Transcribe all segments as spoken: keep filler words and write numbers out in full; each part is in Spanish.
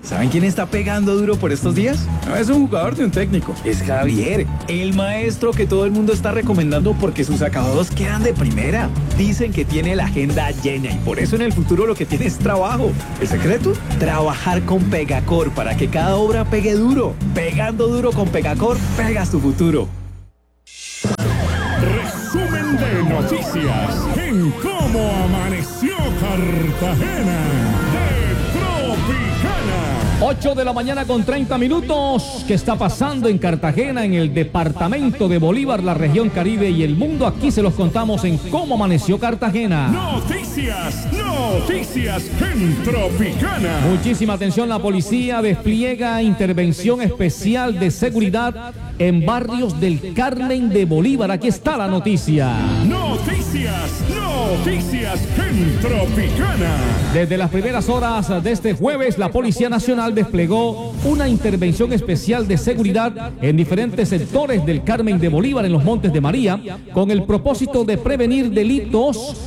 ¿Saben quién está pegando duro por estos días? No es un jugador de un técnico, es Javier, el maestro que todo el mundo está recomendando porque sus acabados quedan de primera. Dicen que tiene la agenda llena y por eso en el futuro lo que tiene es trabajo. ¿El secreto? Trabajar con Pegacor para que cada obra pegue duro. Pegando duro con Pegacor, pegas tu futuro. Resumen de noticias en Cómo Amaneció Cartagena de Tropicana. ocho de la mañana con treinta minutos. ¿Qué está pasando en Cartagena, en el departamento de Bolívar, la región Caribe y el mundo? Aquí se los contamos en Cómo Amaneció Cartagena. Noticias, noticias en Tropicana. Muchísima atención, la policía despliega intervención especial de seguridad en barrios del Carmen de Bolívar. Aquí está la noticia. Noticias, noticias en Tropicana. Desde las primeras horas de este jueves, la Policía Nacional desplegó una intervención especial de seguridad en diferentes sectores del Carmen de Bolívar, en los Montes de María, con el propósito de prevenir delitos,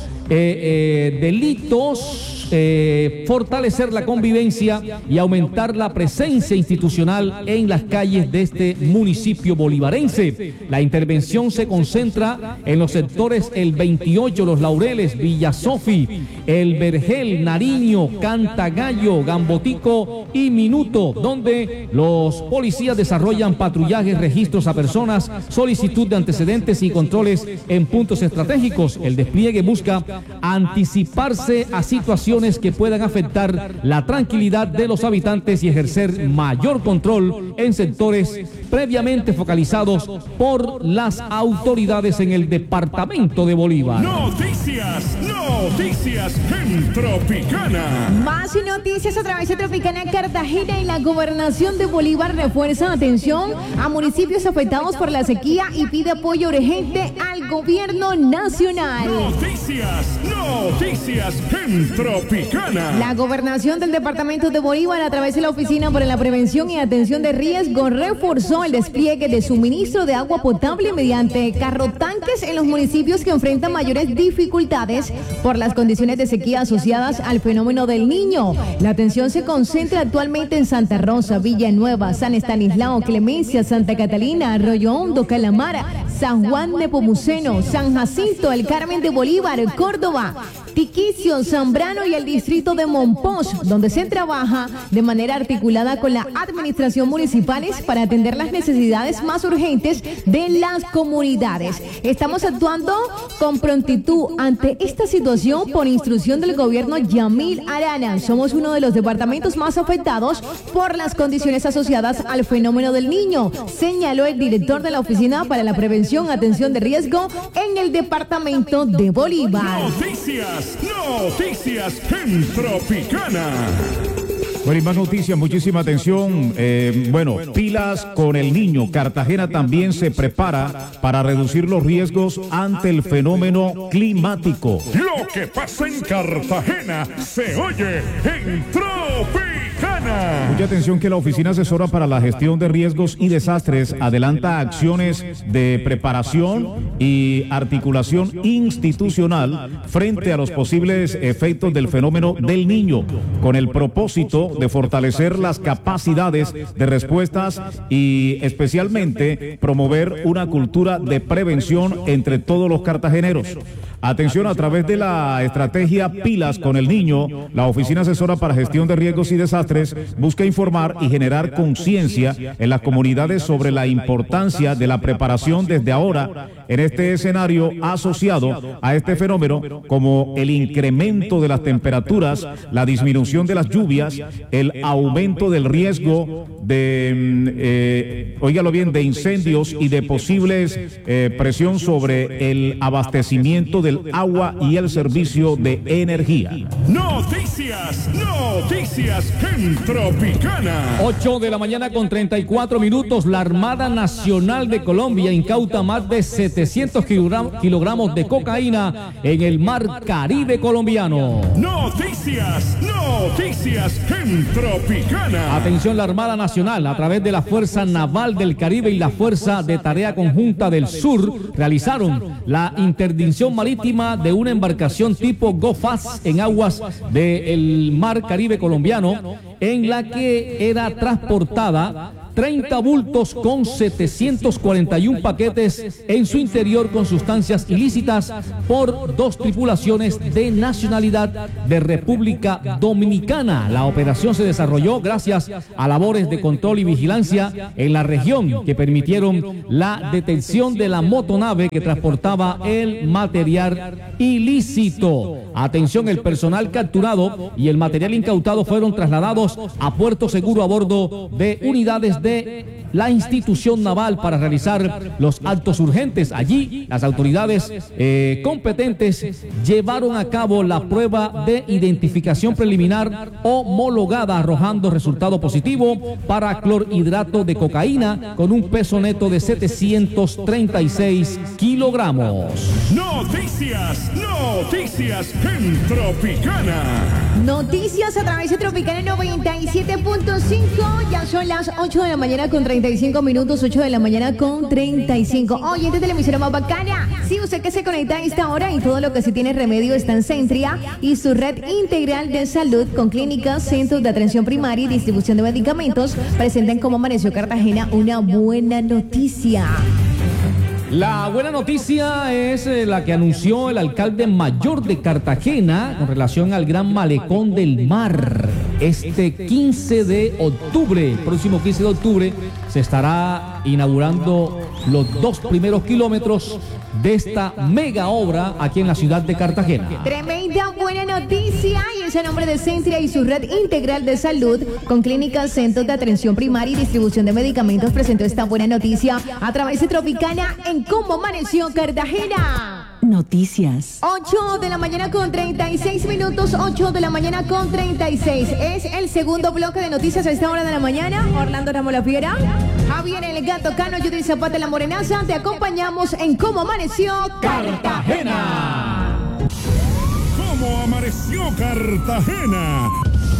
eh, eh, delitos, Eh, fortalecer la convivencia y aumentar la presencia institucional en las calles de este municipio bolivarense. La intervención se concentra en los sectores El veintiocho, Los Laureles, Villa Sofi, El Vergel, Nariño, Cantagallo, Gambotico y Minuto, donde los policías desarrollan patrullajes, registros a personas, solicitud de antecedentes y controles en puntos estratégicos. El despliegue busca anticiparse a situaciones que puedan afectar la tranquilidad de los habitantes y ejercer mayor control en sectores previamente focalizados por las autoridades en el departamento de Bolívar. Noticias, noticias en Tropicana. Más noticias a través de Tropicana Cartagena y la Gobernación de Bolívar refuerza atención a municipios afectados por la sequía y pide apoyo urgente al gobierno nacional. Noticias, noticias en Tropicana. La Gobernación del departamento de Bolívar, a través de la Oficina para la Prevención y Atención de Riesgo, reforzó el despliegue de suministro de agua potable mediante carrotanques en los municipios que enfrentan mayores dificultades por las condiciones de sequía asociadas al fenómeno del Niño. La atención se concentra actualmente en Santa Rosa, Villanueva, San Estanislao, Clemencia, Santa Catalina, Arroyo Hondo, Calamara, San Juan Nepomuceno, San Jacinto, el Carmen de Bolívar, Córdoba, Tiquicio, Zambrano y el distrito de Monpós, donde se trabaja de manera articulada con la administración municipales para atender las necesidades más urgentes de las comunidades. Estamos actuando con prontitud ante esta situación por instrucción del gobierno Yamil Arana. Somos uno de los departamentos más afectados por las condiciones asociadas al fenómeno del Niño, señaló el director de la Oficina para la Prevención, Atención de Riesgo en el departamento de Bolívar. Noticias, noticias en Tropicana. Bueno, y más noticias, muchísima atención. Eh, bueno, pilas con el Niño. Cartagena también se prepara para reducir los riesgos ante el fenómeno climático. Lo que pasa en Cartagena se oye en Tropicana. Mucha atención, que la Oficina Asesora para la Gestión de Riesgos y Desastres adelanta acciones de preparación y articulación institucional frente a los posibles efectos del fenómeno del Niño, con el propósito de fortalecer las capacidades de respuestas y especialmente promover una cultura de prevención entre todos los cartageneros. Atención, a través de la estrategia Pilas con el Niño, la Oficina Asesora para Gestión de Riesgos y Desastres busca informar y generar conciencia en las comunidades sobre la importancia de la preparación desde ahora en este escenario asociado a este fenómeno, como el incremento de las temperaturas, la disminución de las lluvias, el aumento del riesgo de, eh, óigalo bien, de incendios y de posibles eh, presión sobre el abastecimiento del agua y el servicio de energía. Noticias, noticias en Tropicana. ocho de la mañana con treinta y cuatro minutos. La Armada Nacional de Colombia incauta más de setecientos kilogramos de cocaína en el mar Caribe colombiano. Noticias, noticias en Tropicana. Atención, la Armada Nacional, a través de la Fuerza Naval del Caribe y la Fuerza de Tarea Conjunta del Sur, realizaron la interdicción marítima marítima de una embarcación tipo Go Fast en aguas del mar Caribe colombiano, en la que era transportada treinta bultos con setecientos cuarenta y un paquetes en su interior con sustancias ilícitas por dos tripulaciones de nacionalidad de República Dominicana. La operación se desarrolló gracias a labores de control y vigilancia en la región que permitieron la detención de la motonave que transportaba el material ilícito. Atención, el personal capturado y el material incautado fueron trasladados a Puerto Seguro a bordo de unidades de la institución naval para realizar los actos urgentes. Allí las autoridades eh, competentes llevaron a cabo la prueba de identificación preliminar homologada, arrojando resultado positivo para clorhidrato de cocaína con un peso neto de setecientos treinta y seis kilogramos. Noticias, noticias en Tropicana. Noticias a través de Tropicana noventa y siete punto cinco. Ya son las ocho de la mañana con treinta y cinco minutos, ocho de la mañana con treinta y cinco. Oyentes de la emisora más bacana. Sí, usted que se conecta a esta hora y todo lo que se tiene remedio está en Centria y su red integral de salud con clínicas, centros de atención primaria y distribución de medicamentos presentan como Amaneció Cartagena una buena noticia. La buena noticia es eh, la que anunció el alcalde mayor de Cartagena con relación al Gran Malecón del Mar. Este quince de octubre, el próximo quince de octubre, se estará inaugurando los dos primeros kilómetros de esta mega obra aquí en la ciudad de Cartagena. Tremenda buena noticia, y es el nombre de Centria y su red integral de salud con clínicas, centros de atención primaria y distribución de medicamentos presentó esta buena noticia a través de Tropicana en Cómo Amaneció Cartagena. Noticias. ocho de la mañana con treinta y seis minutos, ocho de la mañana con treinta y seis. Es el segundo bloque de noticias a esta hora de la mañana. Orlando Ramos La Fiera, Javier El Gato Cano, Judith Zapata La Morenaza. Te acompañamos en Cómo Amaneció Cartagena. ¿Cómo amaneció Cartagena?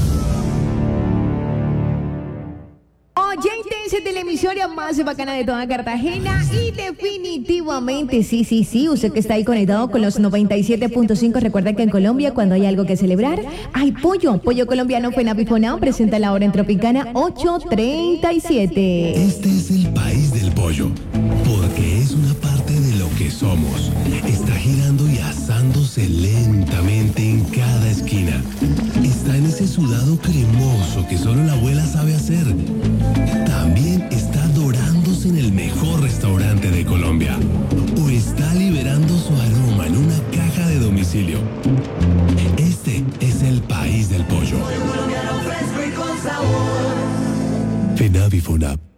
Oyentes de la emisora más bacana de toda Cartagena, y definitivamente, sí, sí, sí, usted que está ahí conectado con los noventa y siete punto cinco, recuerda que en Colombia cuando hay algo que celebrar, hay pollo, pollo colombiano Fenapifonao, presenta la hora en Tropicana ocho treinta y siete. Este es el país del pollo, porque es una parte de lo que somos. Está girando y asándose lentamente en cada esquina. Está en ese sudado cremoso que solo la abuela sabe hacer. También está dorándose en el mejor restaurante de Colombia. O está liberando su aroma en una caja de domicilio. Este es el país del pollo. Fenavifonap.